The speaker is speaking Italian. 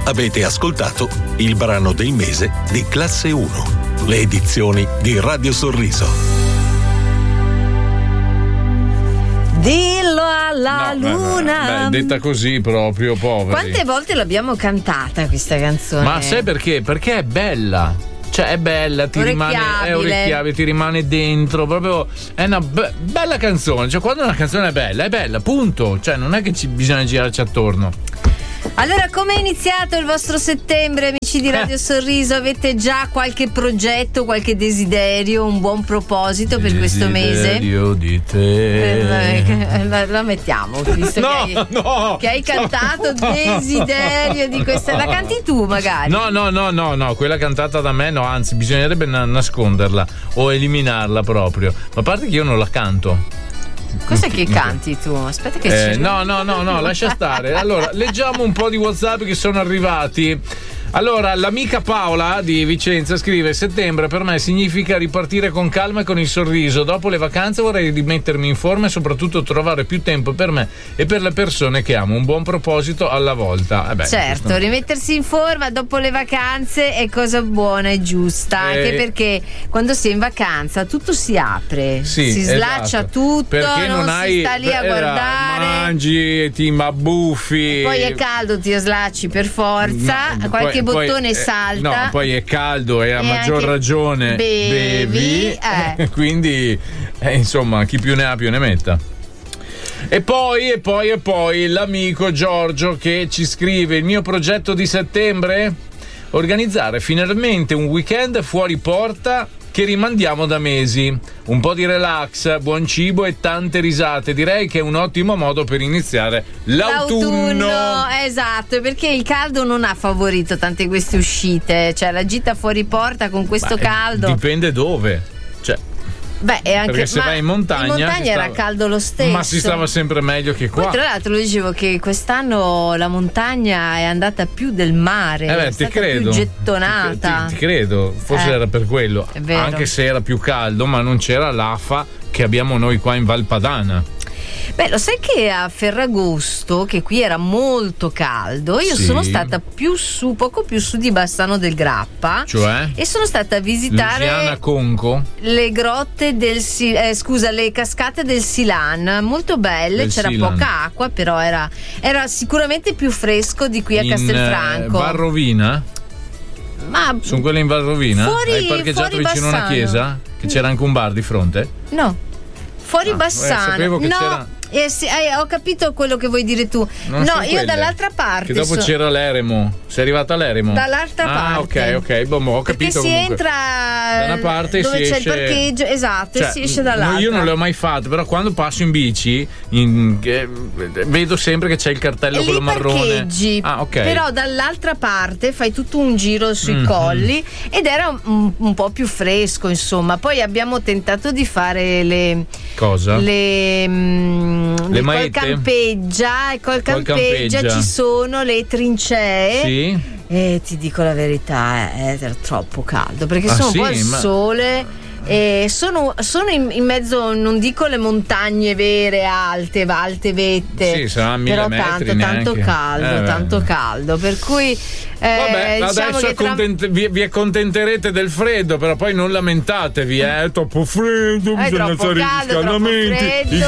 Avete ascoltato il brano del mese di Classe 1, le edizioni di Radio Sorriso. Dillo alla luna. Beh, detta così proprio, poveri. Quante volte l'abbiamo cantata questa canzone? Ma sai perché? Perché è bella. Cioè è bella, ti rimane orecchiabile, ti rimane dentro, proprio è una bella canzone. Cioè quando una canzone è bella, punto. Cioè non è che bisogna girarci attorno. Allora, come è iniziato il vostro settembre, amici di Radio Sorriso? Avete già qualche progetto, qualche desiderio, un buon proposito per questo mese? Desiderio di te. La mettiamo, visto che hai cantato Desiderio di questa. La canti tu magari? No, quella cantata da me no, anzi bisognerebbe nasconderla o eliminarla proprio. Ma a parte che io non la canto. Cos'è che canti tu? Aspetta che no, lascia stare. Allora, leggiamo un po' di WhatsApp che sono arrivati. Allora, l'amica Paola di Vicenza scrive: settembre per me significa ripartire con calma e con il sorriso. Dopo le vacanze vorrei rimettermi in forma e soprattutto trovare più tempo per me e per le persone che amo. Un buon proposito alla volta. Certo, questo... rimettersi in forma dopo le vacanze è cosa buona e giusta, anche perché quando sei in vacanza tutto si apre, si slaccia tutto, perché non si sta lì a guardare, mangi, ti abbuffi, poi è caldo, ti slacci per forza, qualche bottone salta. No, poi è caldo e a maggior ragione bevi. Quindi insomma, chi più ne ha più ne metta. E poi l'amico Giorgio che ci scrive: il mio progetto di settembre, organizzare finalmente un weekend fuori porta che rimandiamo da mesi, un po' di relax, buon cibo e tante risate. Direi che è un ottimo modo per iniziare l'autunno. Esatto, perché il caldo non ha favorito tante queste uscite, cioè la gita fuori porta con questo caldo dipende dove, cioè perché se vai in montagna era caldo lo stesso, ma si stava sempre meglio che qua. Poi, tra l'altro, lo dicevo che quest'anno la montagna è andata più del mare, è stata più gettonata. Ti credo, forse era per quello, anche se era più caldo, ma non c'era l'afa che abbiamo noi qua in Valpadana. Beh, lo sai che a Ferragosto, che qui era molto caldo, io sono stata poco più su di Bassano del Grappa, cioè? E sono stata a visitare Luciana Conco, le grotte le cascate del Silan, molto belle, c'era poca acqua, però era sicuramente più fresco di qui a Castelfranco. Barrovina? Ma sono quelle in Valrovina? Hai parcheggiato vicino a una chiesa? Che c'era anche un bar di fronte? No. Fuori Bassano. Sapevo che c'era... ho capito quello che vuoi dire tu. Io dall'altra parte. Che dopo c'era l'eremo. Sei arrivata all'eremo? Dall'altra parte. Ok. Ho capito. Perché si entra da una parte dove si c'è esce... il parcheggio, esatto, e si esce dall'altra. Io non le ho mai fatte, però quando passo in bici vedo sempre che c'è il cartello quello marrone. Parcheggi, però dall'altra parte fai tutto un giro sui colli ed era un po' più fresco, insomma. Poi abbiamo tentato di fare le col campeggia ci sono le trincee. Sì. E ti dico la verità, era troppo caldo perché sono un po' al sole. E sono in mezzo, non dico le montagne vere alte vette, sarà 1000 però metri, tanto caldo, per cui diciamo adesso vi accontenterete del freddo, però poi non lamentatevi, è troppo freddo, bisogna alzare i riscaldamenti, il